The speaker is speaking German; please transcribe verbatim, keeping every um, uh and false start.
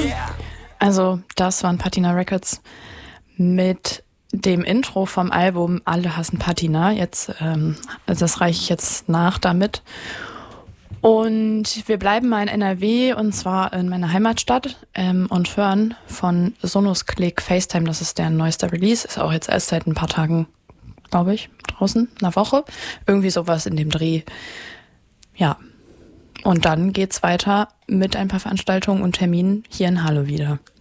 Also das waren Patina Records mit dem Intro vom Album Alle hassen Patina. Jetzt, ähm, das reiche ich jetzt nach damit. Und wir bleiben mal in N R W und zwar in meiner Heimatstadt ähm, und hören von Sonus Click FaceTime. Das ist der neueste Release. Ist auch jetzt erst seit ein paar Tagen, glaube ich, draußen, einer Woche. Irgendwie sowas in dem Dreh. Ja. Und dann geht's weiter mit ein paar Veranstaltungen und Terminen hier in Halle wieder.